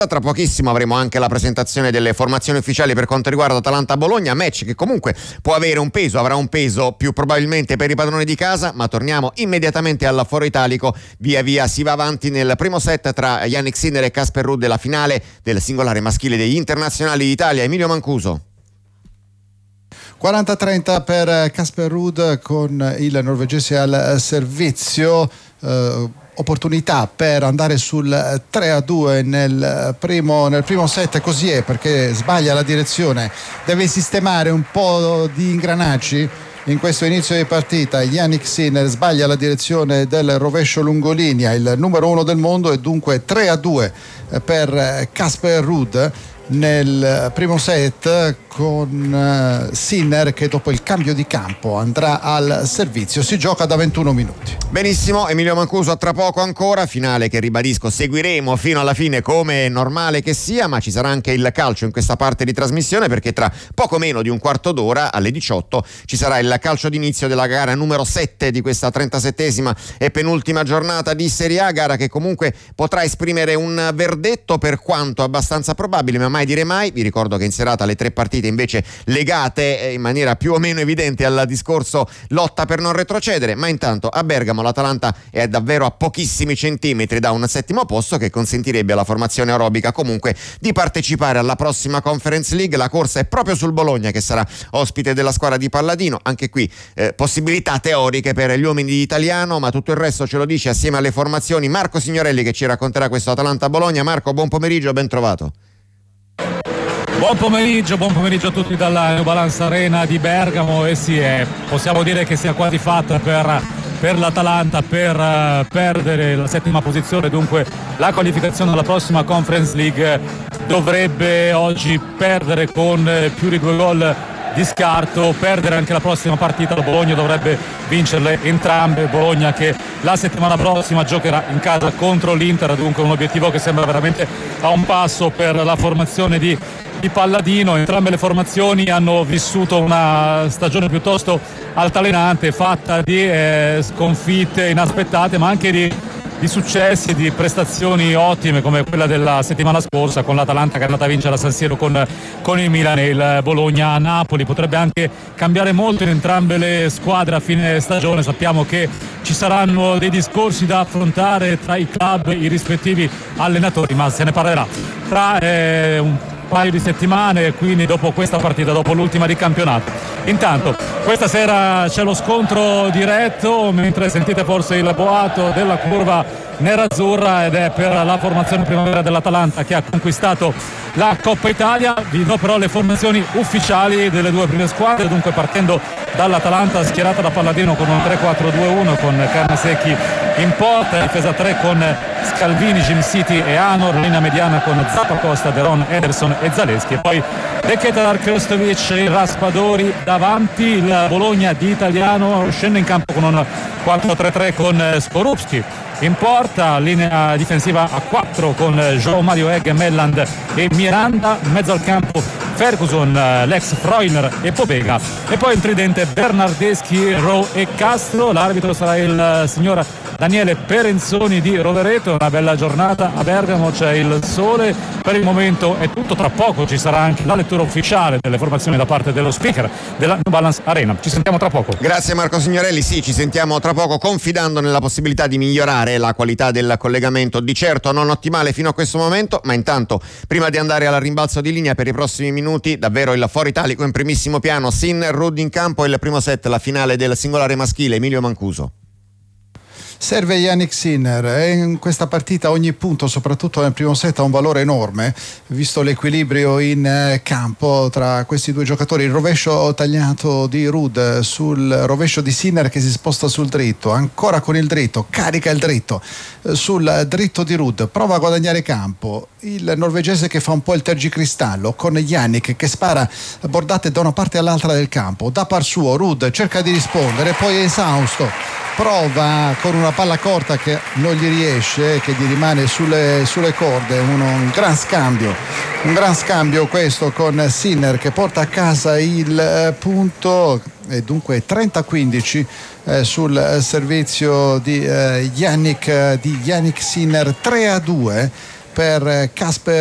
Tra pochissimo avremo anche la presentazione delle formazioni ufficiali per quanto riguarda Atalanta-Bologna, match che comunque può avere un peso, avrà un peso più probabilmente per i padroni di casa, ma torniamo immediatamente al Foro Italico. Via via si va avanti nel primo set tra Jannik Sinner e Casper Ruud della finale del singolare maschile degli internazionali d'Italia. Emilio Mancuso. 40-30 per Casper Ruud con il norvegese al servizio. Opportunità per andare sul 3-2 nel primo set, così è, perché sbaglia la direzione, deve sistemare un po' di ingranaggi in questo inizio di partita. Jannik Sinner sbaglia la direzione del rovescio lungolinea, il numero 1 del mondo, e dunque 3-2 per Casper Ruud nel primo set, con Sinner che dopo il cambio di campo andrà al servizio. Si gioca da 21 minuti. Benissimo, Emilio Mancuso, a tra poco ancora, finale che ribadisco seguiremo fino alla fine come è normale che sia, ma ci sarà anche il calcio in questa parte di trasmissione, perché tra poco meno di un quarto d'ora, alle 18, ci sarà il calcio d'inizio della gara numero 7 di questa 37esima e penultima giornata di Serie A, gara che comunque potrà esprimere un verdetto per quanto abbastanza probabile, ma mai dire mai. Vi ricordo che in serata le 3 partite invece legate in maniera più o meno evidente al discorso lotta per non retrocedere, ma intanto a Bergamo l'Atalanta è davvero a pochissimi centimetri da un settimo posto che consentirebbe alla formazione aerobica comunque di partecipare alla prossima Conference League. La corsa è proprio sul Bologna, che sarà ospite della squadra di Palladino. Anche qui possibilità teoriche per gli uomini di Italiano, ma tutto il resto ce lo dice assieme alle formazioni Marco Signorelli, che ci racconterà questo Atalanta-Bologna. Marco, buon pomeriggio, ben trovato. Buon pomeriggio a tutti dalla New Balance Arena di Bergamo. E sì, possiamo dire che sia quasi fatta per l'Atalanta per perdere la settima posizione, dunque la qualificazione alla prossima Conference League. Dovrebbe oggi perdere con più di 2 gol di scarto, perdere anche la prossima partita. La Bologna dovrebbe vincerle entrambe. Bologna che la settimana prossima giocherà in casa contro l'Inter, dunque un obiettivo che sembra veramente a un passo per la formazione di Palladino. Entrambe le formazioni hanno vissuto una stagione piuttosto altalenante, fatta di sconfitte inaspettate, ma anche di successi, di prestazioni ottime come quella della settimana scorsa con l'Atalanta che è andata a vincere a San Siro con il Milan, e il Bologna a Napoli. Potrebbe anche cambiare molto in entrambe le squadre a fine stagione. Sappiamo che ci saranno dei discorsi da affrontare tra i club, i rispettivi allenatori, ma se ne parlerà tra un paio di settimane, quindi dopo questa partita, dopo l'ultima di campionato. Intanto questa sera c'è lo scontro diretto, mentre sentite forse il boato della curva nerazzurra, ed è per la formazione primavera dell'Atalanta che ha conquistato la Coppa Italia. Vi do però le formazioni ufficiali delle 2 prime squadre, dunque partendo dall'Atalanta schierata da Palladino con un 3-4-2-1 con Carnesecchi in porta, difesa 3 con Scalvini, Jim City e Anor, linea mediana con Zappa Costa, Deron, Ederson e Zaleschi, e poi De Ketelar, Krstovic e Raspadori davanti. Il Bologna di Italiano scende in campo con un 4-3-3 con Skorupski in porta, linea difensiva a 4 con João Mario Egg, Melland e Miranda, in mezzo al campo Ferguson, l'ex Freuler e Pobega, e poi il tridente Bernardeschi, Rowe e Castro. L'arbitro sarà il signor Daniele Perenzoni di Rovereto. Una bella giornata a Bergamo, c'è il sole. Per il momento è tutto, tra poco ci sarà anche la lettura ufficiale delle formazioni da parte dello speaker della New Balance Arena. Ci sentiamo tra poco. Grazie Marco Signorelli, sì, ci sentiamo tra poco, confidando nella possibilità di migliorare la qualità del collegamento, di certo non ottimale fino a questo momento, ma intanto prima di andare al rimbalzo di linea per i prossimi minuti, davvero il Foro Italico in primissimo piano. Sinner, Ruud in campo, il primo set, la finale del singolare maschile. Emilio Mancuso. Serve Jannik Sinner, e in questa partita ogni punto, soprattutto nel primo set, ha un valore enorme, visto l'equilibrio in campo tra questi 2 giocatori. Il rovescio tagliato di Ruud sul rovescio di Sinner che si sposta sul dritto, ancora con il dritto, carica il dritto sul dritto di Ruud, prova a guadagnare campo. Il norvegese che fa un po' il tergicristallo con Jannik che spara bordate da una parte all'altra del campo, da par suo Ruud cerca di rispondere, poi è esausto, prova con una palla corta che non gli riesce, che gli rimane sulle corde. Un gran scambio questo con Sinner che porta a casa il punto, e dunque 30-15 sul servizio di Jannik Sinner. 3-2 per Casper